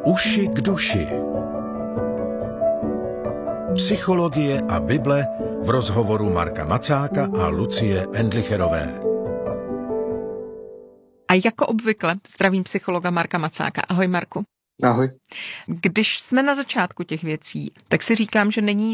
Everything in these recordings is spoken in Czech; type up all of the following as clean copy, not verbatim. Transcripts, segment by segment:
Uši k duši. Psychologie a Bible v rozhovoru Marka Macáka a Lucie Endlicherové. A jako obvykle zdravím psychologa Marka Macáka. Ahoj, Marku. Ahoj. Když jsme na začátku těch věcí, tak si říkám, že není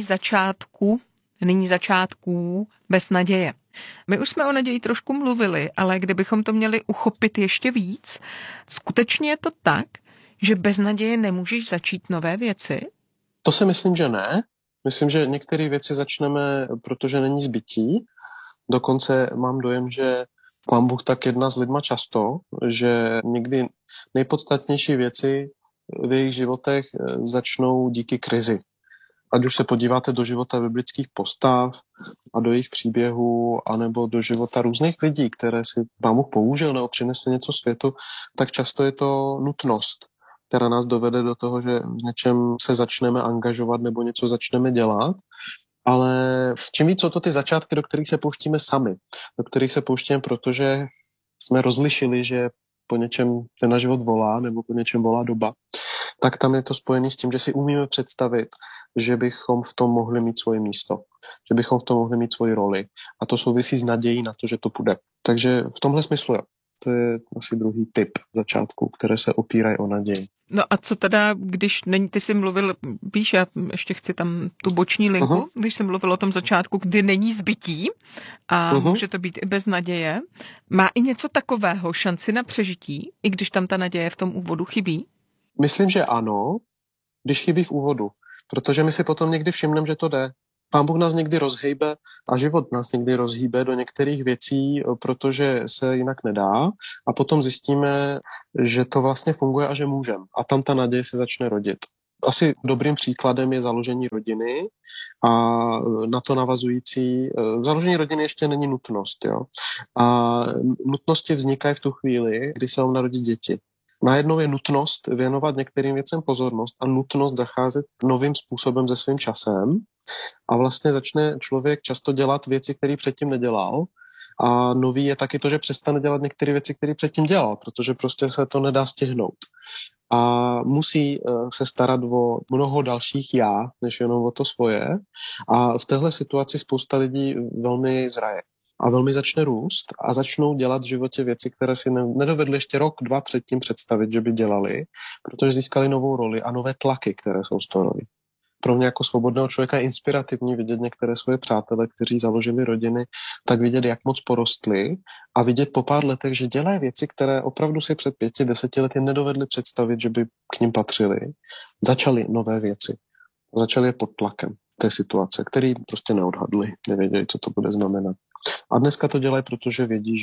začátků bez naděje. My už jsme o naději trošku mluvili, ale kdybychom to měli uchopit ještě víc, skutečně je to tak, že bez naděje nemůžeš začít nové věci? To si myslím, že ne. Myslím, že některé věci začneme, protože není zbytí. Dokonce mám dojem, že Pán Bůh tak jedná s lidma často, že někdy nejpodstatnější věci v jejich životech začnou díky krizi. Ať už se podíváte do života biblických postav a do jejich příběhů, anebo do života různých lidí, které si Pán Bůh použil nebo přinesl něco světu, tak často je to nutnost, která nás dovede do toho, že v něčem se začneme angažovat nebo něco začneme dělat. Ale čím víc jsou to ty začátky, do kterých se pouštíme sami, do kterých se pouštíme, protože jsme rozlišili, že po něčem ten náš život volá nebo po něčem volá doba, tak tam je to spojené s tím, že si umíme představit, že bychom v tom mohli mít svoje místo, že bychom v tom mohli mít svoji roli. A to souvisí s nadějí na to, že to půjde. Takže v tomhle smyslu jo. To je asi druhý typ začátku, které se opírají o naději. No a co teda, když není, ty jsi mluvil, víš, já ještě chci tam tu boční linku, když jsem mluvil o tom začátku, kdy není zbytí a může to být i bez naděje. Má i něco takového šanci na přežití, i když tam ta naděje v tom úvodu chybí? Myslím, že ano, když chybí v úvodu, protože my si potom někdy všimneme, že to jde. Pán Bůh nás někdy rozhejbe a život nás někdy rozhýbe do některých věcí, protože se jinak nedá a potom zjistíme, že to vlastně funguje a že můžeme. A tam ta naděje se začne rodit. Asi dobrým příkladem je založení rodiny a na to navazující, založení rodiny ještě není nutnost. Jo? A nutnosti vznikají v tu chvíli, kdy se vám narodí děti. Najednou je nutnost věnovat některým věcem pozornost a nutnost zacházet novým způsobem se svým časem a vlastně začne člověk často dělat věci, které předtím nedělal a nový je taky to, že přestane dělat některé věci, které předtím dělal, protože prostě se to nedá stihnout. A musí se starat o mnoho dalších já, než jenom o to svoje a v téhle situaci spousta lidí velmi zraje. A velmi začne růst a začnou dělat v životě věci, které si nedovedli ještě rok, dva předtím představit, že by dělali, protože získali novou roli a nové tlaky, které jsou z toho nový. Pro mě jako svobodného člověka je inspirativní vidět některé svoje přátele, kteří založili rodiny, tak vidět, jak moc porostli a vidět po pár letech, že dělají věci, které opravdu si před 5-10 lety nedovedli představit, že by k nim patřili. Začali nové věci. Začali je pod tlakem té situace, který prostě neodhadli, nevěděli, co to bude znamenat. A dneska to dělají, protože vědí,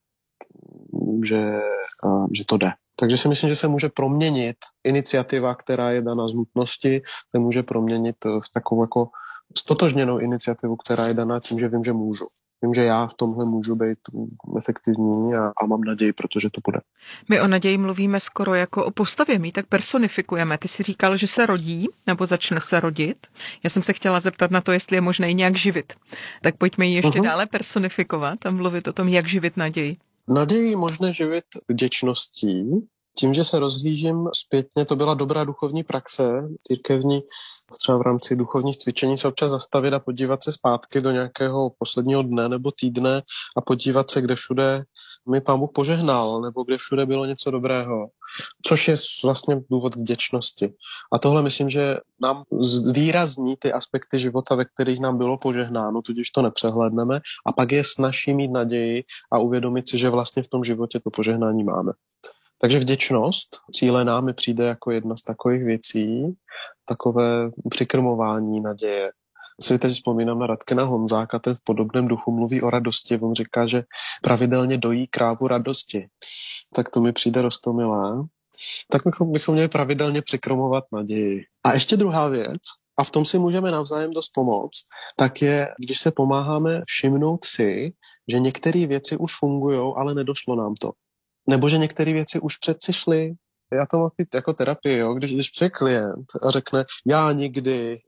že to jde. Takže si myslím, že se může proměnit iniciativa, která je daná z nutnosti, se může proměnit v takovou jako stotožněnou iniciativu, která je daná tím, že vím, že můžu. Vím, že já v tomhle můžu být efektivní a mám naději, protože to bude. My o naději mluvíme skoro jako o postavě, my tak personifikujeme. Ty jsi říkal, že se rodí, nebo začne se rodit. Já jsem se chtěla zeptat na to, jestli je možné ji nějak živit. Tak pojďme ji ještě dále personifikovat a mluvit o tom, jak živit naději. Naději možné živit vděčností. Tím, že se rozhlížím zpětně, to byla dobrá duchovní praxe, církevní, třeba v rámci duchovních cvičení se občas zastavit a podívat se zpátky do nějakého posledního dne nebo týdne a podívat se, kde všude mi Pán Bůh požehnal, nebo kde všude bylo něco dobrého, což je vlastně důvod vděčnosti. A tohle myslím, že nám zvýrazní ty aspekty života, ve kterých nám bylo požehnáno, tudíž to nepřehlédneme a pak je snazší mít naději a uvědomit si, že vlastně v tom životě to požehnání máme. Takže vděčnost cílená mi přijde jako jedna z takových věcí, takové přikrmování naděje. Si teď vzpomínám na Radkena Honzáka, ten v podobném duchu mluví o radosti. On říká, že pravidelně dojí krávu radosti. Tak to mi přijde roztomilé. Tak bychom měli pravidelně přikrmovat naději. A ještě druhá věc, a v tom si můžeme navzájem dost pomoct, tak je, když se pomáháme všimnout si, že některé věci už fungují, ale nedošlo nám to. Nebo že některé věci už předsišly. Já to mám jako terapii, jo? Když přijde klient a řekne, já nikdy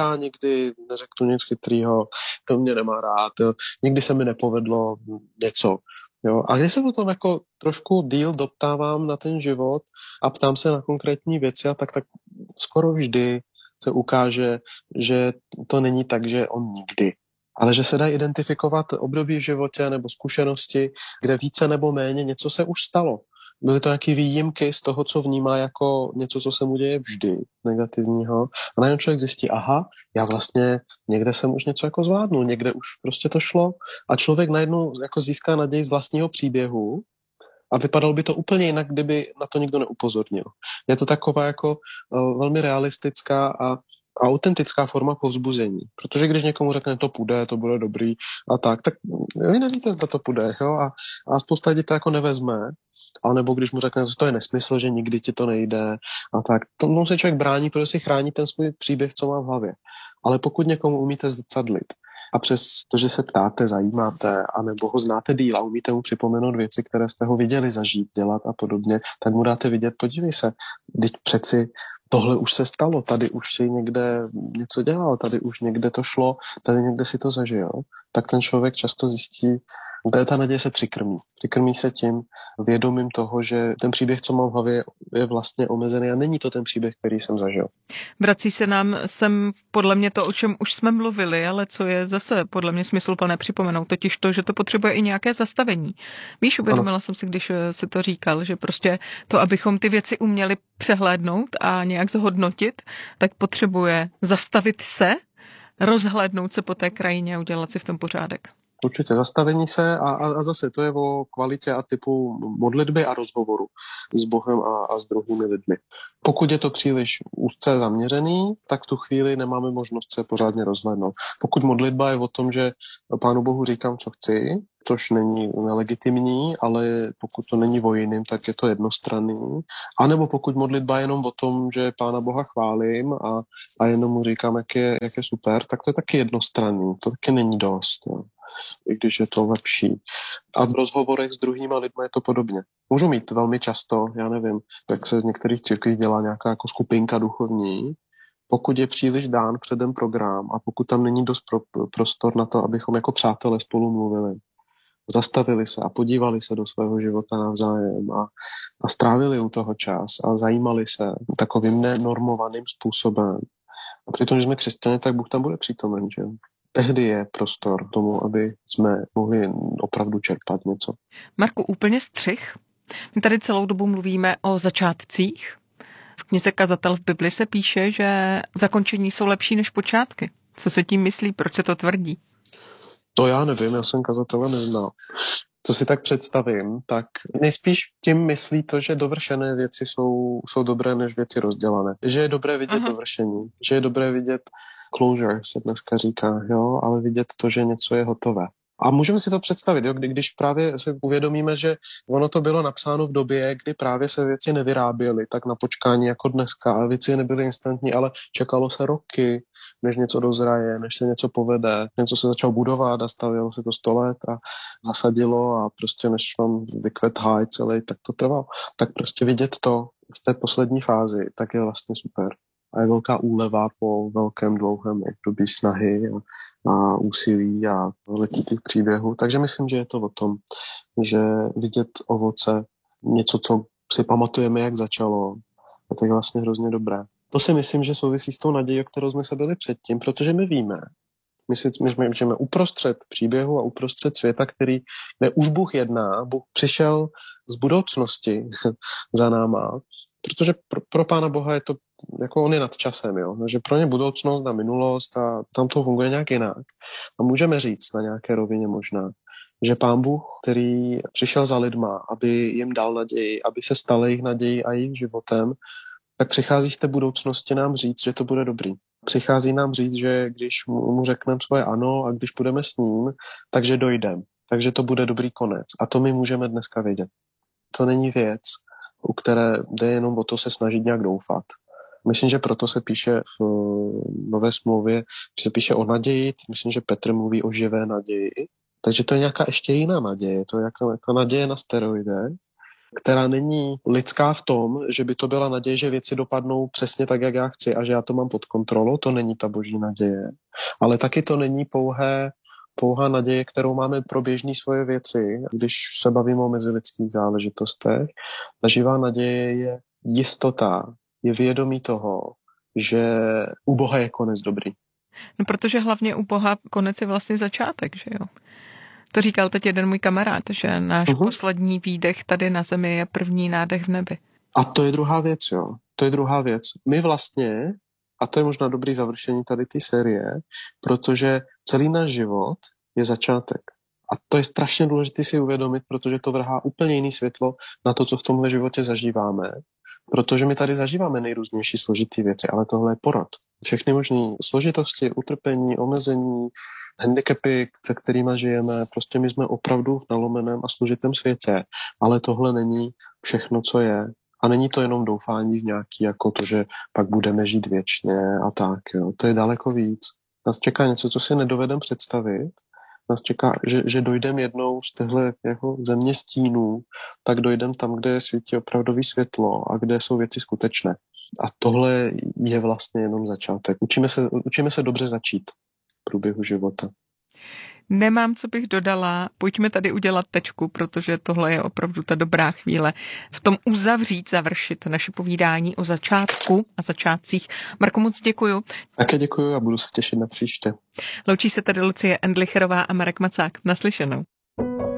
neřeknu nic chytrýho, to mě nemá rád, jo? Nikdy se mi nepovedlo něco. Jo? A když se potom jako trošku díl doptávám na ten život a ptám se na konkrétní věci, a tak skoro vždy se ukáže, že to není tak, že on nikdy. Ale že se dá identifikovat období v životě nebo zkušenosti, kde více nebo méně něco se už stalo. Byly to nějaké výjimky z toho, co vnímá jako něco, co se mu děje vždy negativního. A najednou člověk zjistí, aha, já vlastně někde jsem už něco jako zvládnul, někde už prostě to šlo. A člověk najednou jako získá naději z vlastního příběhu a vypadalo by to úplně jinak, kdyby na to nikdo neupozornil. Je to taková jako velmi realistická a autentická forma povzbuzení. Protože když někomu řekne, to půjde, to bude dobrý a tak vy nevíte, zda to půjde. Jo? A spousta lidí to jako nevezme. A nebo když mu řekne, že to je nesmysl, že nikdy ti to nejde a tak. Tomu se člověk brání, protože si chrání ten svůj příběh, co má v hlavě. Ale pokud někomu umíte zrcadlit a přes to, že se ptáte, zajímáte, anebo ho znáte díl a umíte mu připomenout věci, které jste ho viděli zažít, dělat a podobně, tak mu dáte vidět, podívej se, teď přeci tohle už se stalo, tady už si někde něco dělal, tady už někde to šlo, tady někde si to zažil, tak ten člověk často zjistí, ta naděje se přikrmí. Přikrmí se tím vědomím toho, že ten příběh, co mám v hlavě, je vlastně omezený a není to ten příběh, který jsem zažil. Vrací se nám sem podle mě to, o čem už jsme mluvili, ale co je zase podle mě smysluplné připomenout, totiž to, že to potřebuje i nějaké zastavení. Víš, uvědomila jsem si, když se to říkal, že prostě to, abychom ty věci uměli přehlédnout a nějak zhodnotit, tak potřebuje zastavit se, rozhlédnout se po té krajině a udělat si v tom pořádek. Určitě zastavení se a zase to je o kvalitě a typu modlitby a rozhovoru s Bohem a s druhými lidmi. Pokud je to příliš úzce zaměřený, tak v tu chvíli nemáme možnost se pořádně rozhlédnout. Pokud modlitba je o tom, že Pánu Bohu říkám, co chci, což není nelegitimní, ale pokud to není o jiným, tak je to jednostranný. A nebo pokud modlitba je jenom o tom, že Pána Boha chválím a jenom mu říkám, jak je super, tak to je taky jednostranný. To taky není dost. Jo. I když je to lepší. A v rozhovorech s druhýma lidmi je to podobně. Můžu mít velmi často, já nevím, jak se v některých církvích dělá nějaká jako skupinka duchovní, pokud je příliš dán předem program a pokud tam není dost prostor na to, abychom jako přátelé spolu mluvili, zastavili se a podívali se do svého života navzájem a strávili u toho čas a zajímali se takovým nenormovaným způsobem. A přitom, že jsme křesťané, tak Bůh tam bude přítomen, že? Tehdy je prostor tomu, aby jsme mohli opravdu čerpat něco. Marku, úplně střih. My tady celou dobu mluvíme o začátcích. V knize Kazatel v Bibli se píše, že zakončení jsou lepší než počátky. Co se tím myslí? Proč se to tvrdí? To já nevím, já jsem kazatele neznal. Co si tak představím, tak nejspíš tím myslí to, že dovršené věci jsou dobré než věci rozdělané. Že je dobré vidět dovršení, že je dobré vidět closure, se dneska říká, jo, ale vidět to, že něco je hotové. A můžeme si to představit, jo, když právě si uvědomíme, že ono to bylo napsáno v době, kdy právě se věci nevyráběly tak na počkání jako dneska, a věci nebyly instantní, ale čekalo se roky, než něco dozraje, než se něco povede, něco se začalo budovat a stavělo se to 100 let a zasadilo a prostě než vám vykvet háj celý, tak to trvalo. Tak prostě vidět to v té poslední fázi, tak je vlastně super. A je velká úleva po velkém dlouhém období snahy a úsilí a letitých příběhů. Takže myslím, že je to o tom, že vidět ovoce, něco, co si pamatujeme, jak začalo, a to je vlastně hrozně dobré. To si myslím, že souvisí s tou nadějí, o kterou jsme se byli předtím, protože my víme, my jsme uprostřed příběhu a uprostřed světa, kde už Bůh jedná, Bůh přišel z budoucnosti za náma, protože pro Pána Boha je to, jako on je nad časem, jo? Že pro ně budoucnost a minulost a tam to funguje nějak jinak. A můžeme říct na nějaké rovině možná, že Pán Bůh, který přišel za lidma, aby jim dal naději, aby se stal jejich naději a jejich životem, tak přichází z té budoucnosti nám říct, že to bude dobrý. Přichází nám říct, že když mu řekneme svoje ano a když půjdeme s ním, takže dojdeme. Takže to bude dobrý konec. A to my můžeme dneska vědět. To není věc, u které jde jenom o to se snažit nějak doufat. Myslím, že proto se píše v Nové smlouvě, že se píše o naději, myslím, že Petr mluví o živé naději. Takže to je nějaká ještě jiná naděje, to je jako naděje na steroidech, která není lidská v tom, že by to byla naděje, že věci dopadnou přesně tak, jak já chci a že já to mám pod kontrolou, to není ta boží naděje. Ale taky to není pouhé pouhá naděje, kterou máme pro běžné svoje věci, když se bavíme o mezilidských záležitostech. Ta živá naděje je jistota, je vědomí toho, že u Boha je konec dobrý. No, protože hlavně u Boha konec je vlastně začátek, že jo? To říkal teď jeden můj kamarád, že náš poslední výdech tady na zemi je první nádech v nebi. A to je druhá věc, jo. To je druhá věc. My vlastně, a to je možná dobrý završení tady té série, protože celý náš život je začátek. A to je strašně důležité si uvědomit, protože to vrhá úplně jiný světlo na to, co v tomhle životě zažíváme. Protože my tady zažíváme nejrůznější složitý věci, ale tohle je porod. Všechny možné složitosti, utrpení, omezení, handicapy, se kterými žijeme, prostě my jsme opravdu v nalomeném a složitém světě, ale tohle není všechno, co je. A není to jenom doufání v nějaký, jako to, že pak budeme žít věčně a tak, jo. To je daleko víc. Nás čeká něco, co si nedovedeme představit. Nás čeká, že dojdeme jednou z těchto jako země stínů, tak dojdeme tam, kde svítí opravdový světlo a kde jsou věci skutečné. A tohle je vlastně jenom začátek. Učíme se dobře začít v průběhu života. Nemám, co bych dodala. Pojďme tady udělat tečku, protože tohle je opravdu ta dobrá chvíle v tom uzavřít, završit naše povídání o začátku a začátcích. Marko, moc děkuju. Také děkuju a budu se těšit na příště. Loučí se tady Lucie Endlicherová a Marek Macák. Naslyšenou.